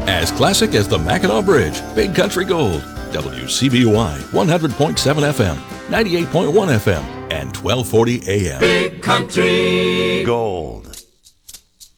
As classic as the Mackinac Bridge, Big Country Gold. WCBY 100.7 FM, 98.1 FM, and 1240 AM. Big Country Gold.